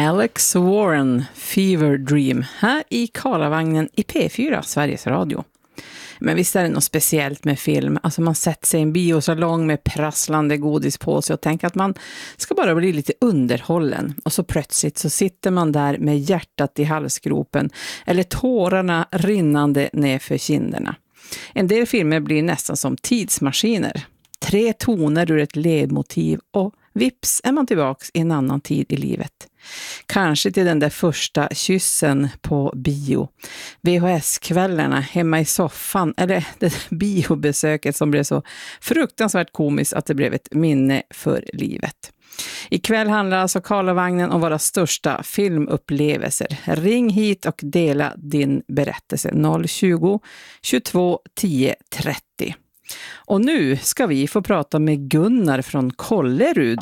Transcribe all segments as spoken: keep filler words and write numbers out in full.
Alex Warren, Fever Dream, här i Karlavagnen i P fyra, Sveriges Radio. Men visst är det något speciellt med film. Alltså man sätter sig i en biosalong med prasslande godis på sig och tänker att man ska bara bli lite underhållen. Och så plötsligt så sitter man där med hjärtat i halsgropen eller tårarna rinnande ner för kinderna. En del filmer blir nästan som tidsmaskiner. Tre toner ur ett ledmotiv och vips är man tillbaka i en annan tid i livet. Kanske till den där första kyssen på bio. V H S-kvällarna hemma i soffan. Eller det biobesöket som blev så fruktansvärt komiskt att det blev ett minne för livet. Ikväll handlar alltså Karlavagnen om våra största filmupplevelser. Ring hit och dela din berättelse noll tjugo, tjugotvå, tio, trettio. Och nu ska vi få prata med Gunnar från Kållerud.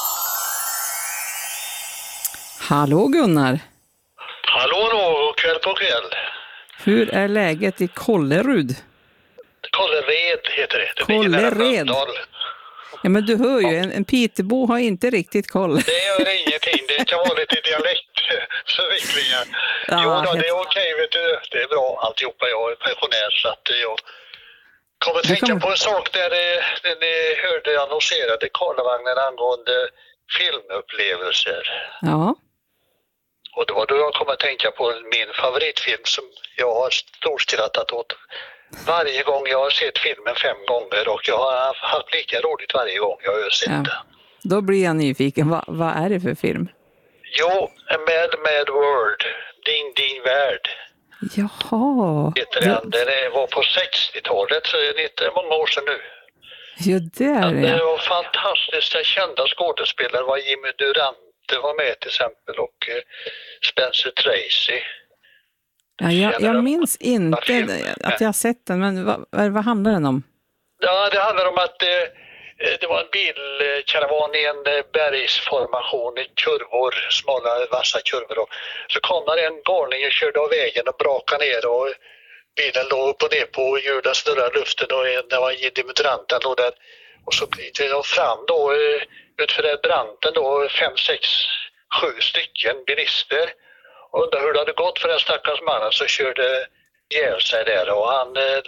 Hallå Gunnar. Hallå då, kväll på kväll. Hur är läget i Kållerud? Kållered heter det. Det Kållered. Ja, men du hör ju, en, en Pitebo har inte riktigt koll. Det gör ingenting, det kan vara lite dialektförvecklingar. Ja, jo då, helt... det är okej, vet du. Det är bra alltihopa, jag är pensionär så att jag kommer att tänka kan... på en sak där när ni hörde annonserade Karlavagnen angående filmupplevelser. Ja. Och det var då jag kom att tänka på min favoritfilm som jag har storskrattat åt varje gång jag har sett filmen fem gånger och jag har haft lika roligt varje gång jag har sett den. Ja. Då blir jag nyfiken. Va, vad är det för film? Jo, A Mad Mad World. Din din värld. Jaha. Heter den. Det... Den var på sextiotalet så det är inte många år sedan nu. Ja, det är det. Det var fantastiskt. Kända skådespelare var Jimmy Durante var med till exempel och Spencer Tracy. Ja, jag, jag minns inte att jag har sett den, men vad, vad handlar den om? Ja, det handlar om att eh, det var en bilkaravan i en bergsformation i kurvor, smala vassa kurvor. Och så kom där en galning och körde av vägen och brakade ner och bilen låg upp och ner på och hjulen snurrade luften och det var Jimmy Durante låg där. Och så gick de fram då utför den branten då fem, sex, sju stycken bilister. Och undrar hur det hade gått för den stackars mannen så körde ihjäl sig där och han eh,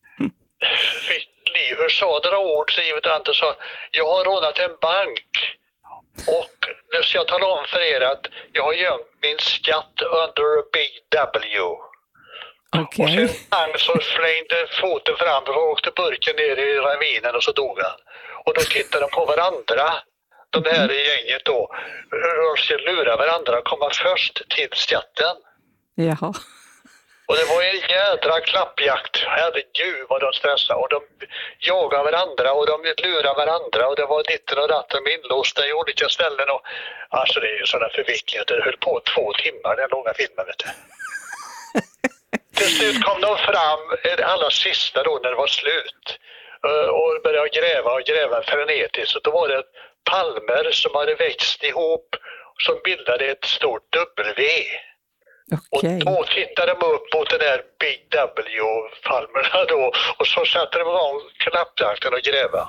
fick liv. Hur sa några ord så givet Ante sa jag har rånat en bank och nu ska jag tala om för er att jag har gömt min skatt under Big W. Okay. Och sen han så slängde foten fram och åkte burken ner i ravinen och så dog han. Och då tittade de på varandra. De här i gänget då, hur de ska lura varandra och komma först till skatten. Jaha. Och det var en jädra klappjakt. Herregud vad de stressade. Och de jagade varandra och de lurade varandra. Och det var ditten och datten inlåsta i olika ställen. Och, alltså det är ju sådana förvicklingar. Det höll på två timmar, den långa filmen vet du. Till slut kom de fram, alla sista då när det var slut. Och började gräva och gräva frenetiskt. Så då var det palmer som hade växt ihop som bildade ett stort W. Okay. Och då tittade de upp mot den där Big W-palmerna då och så satte de igång klappjakten och gräva.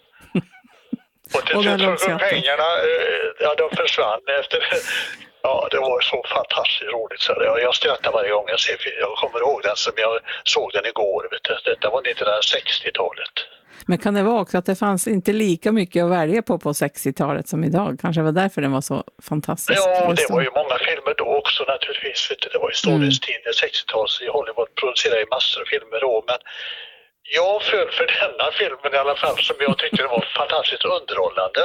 Och till slut så pengarna, ja de försvann efter ja det var så fantastiskt roligt så det. Jag skrattar varje gång jag ser film. Jag kommer ihåg den som jag såg den igår vet du. Detta var nittonhundrasextiotalet. Men kan det vara också att det fanns inte lika mycket att välja på på sextiotalet som idag? Kanske var därför den var så fantastisk. Ja, det var ju många filmer då också naturligtvis. Det var ju storhetstiden, mm. sextiotalet i Hollywood producerade ju massor av filmer då. Men jag föll för denna filmen i alla fall som jag tyckte var fantastiskt underhållande.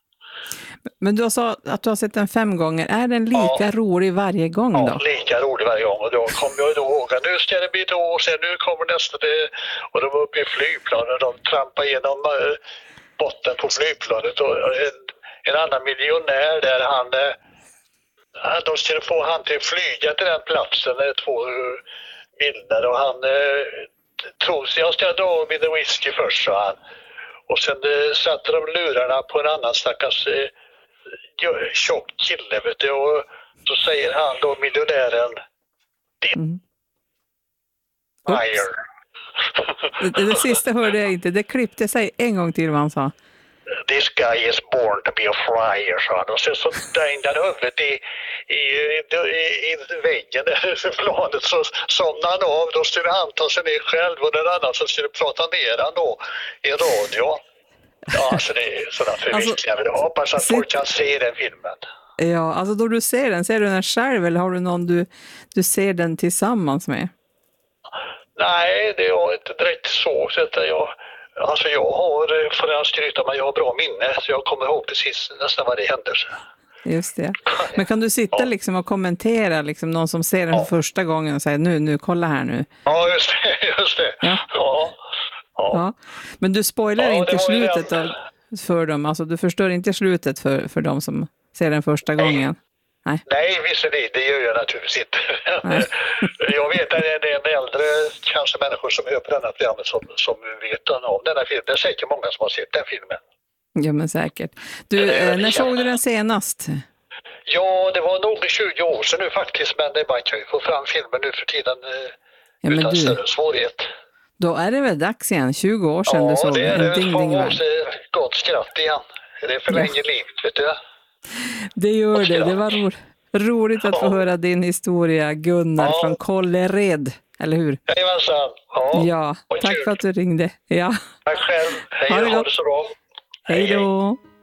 Men du sa att du har sett den fem gånger. Är den lika ja. rolig varje gång då? Ja, lika rolig varje gång. Och då kom jag då ihåg att nu ska det bli då och sen nu kommer nästa det. Och de var uppe i flygplanet och de trampade igenom äh, botten på flygplanet. Och en, en annan miljonär där han, äh, de skulle få han till att flyga till den platsen, äh, två äh, bilder. Och han äh, tror sig, jag ska dra med whisky först, så han. Och sen äh, satte de lurarna på en annan stackars äh, tjock kille vet du, och så säger han då miljonären din mm. fire. Det, det sista hörde jag inte, det klippte sig en gång till vad han sa. this guy is born to be a friar, sa han. Och sen så dängde han huvudet i, i, i, i väggen i planet, så somnade han av. Då skulle han ta sig ner själv och den annan så skulle prata ner han då i radio. Ja, alltså det är sådana förvittlingar. Alltså, jag hoppas att folk kan se den filmen. Ja, alltså då du ser den, ser du den själv eller har du någon du, du ser den tillsammans med? Nej, det är inte direkt så. så att jag, alltså jag har, för att skryta mig, jag har bra minne. Så jag kommer ihåg precis nästan vad det händer. Just det. Men kan du sitta ja. liksom och kommentera liksom någon som ser den ja. för första gången och säga nu, nu, kolla här nu. Ja, just det. Just det. Ja. Ja. Ja. ja. Men du spoilar ja, inte slutet av, för dem. Alltså du förstör inte slutet för, för dem som ser den första Nej. gången. Nej, Nej visserligen, det gör jag naturligtvis inte. Jag vet att det är en äldre kanske människor som hör på denna programmet som, som vet om denna film. Det är säkert många som har sett den filmen. Ja, men säkert. Du, eh, när såg du den senast? Ja, det var nog tjugo år sedan nu faktiskt, men det är man kan ju få fram filmen nu för tiden eh, ja, utan du, större svårighet. Då är det väl dags igen, tjugo år sedan ja, du såg det är en ding ding värld. Gott skratt igen. Det förlänger ja. livet, vet du. Det gör det, det var ro- roligt att få höra din historia, Gunnar ja. från Kållered, eller hur? Jajamensan. Ja, ja tack kul. för att du ringde. Ja. Tack själv, hej, ha det, ha det så bra. Hej då.